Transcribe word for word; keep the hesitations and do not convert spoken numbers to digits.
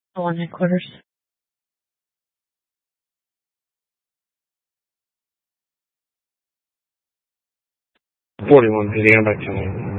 On headquarters. forty-one, picking up back to me.